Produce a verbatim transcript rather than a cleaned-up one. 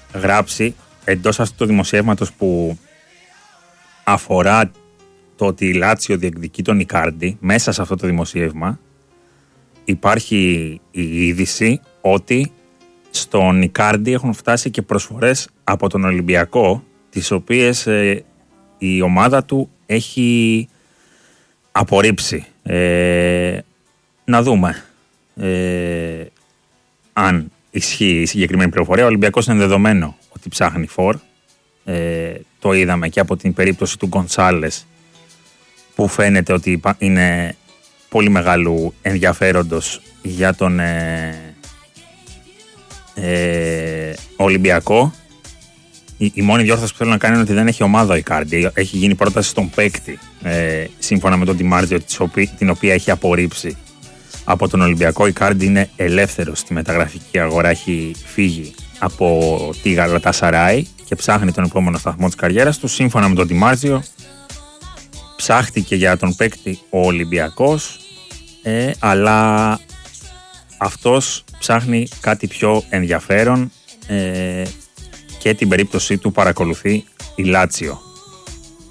γράψει εντός αυτού του δημοσιεύματος που αφορά το ότι η Λάτσιο διεκδικεί τον Ικάρντι, μέσα σε αυτό το δημοσίευμα υπάρχει η είδηση ότι στον Ικάρντι έχουν φτάσει και προσφορές από τον Ολυμπιακό, τις οποίες ε, η ομάδα του έχει απορρίψει. Ε, να δούμε ε, αν ισχύει η συγκεκριμένη πληροφορία. Ο Ολυμπιακός είναι δεδομένο ότι ψάχνει φορ. Ε, το είδαμε και από την περίπτωση του Γκονσάλες, που φαίνεται ότι είναι πολύ μεγάλου ενδιαφέροντος για τον ε, ε, Ολυμπιακό. Η, η μόνη διόρθωση που θέλω να κάνει είναι ότι δεν έχει ομάδα ο Ικάρντι. Έχει γίνει πρόταση στον παίκτη, ε, σύμφωνα με τον Ντιμάρτζιο, την οποία έχει απορρίψει από τον Ολυμπιακό. Ο Ικάρντι είναι ελεύθερος στη μεταγραφική αγορά, έχει φύγει από τη Γαλατασαράι και ψάχνει τον επόμενο σταθμό της καριέρας του. Σύμφωνα με τον Ντιμάρτζιο, ψάχτηκε για τον παίκτη ο Ολυμπιακός, ε, αλλά αυτός ψάχνει κάτι πιο ενδιαφέρον, ε, και την περίπτωσή του παρακολουθεί η Λάτσιο.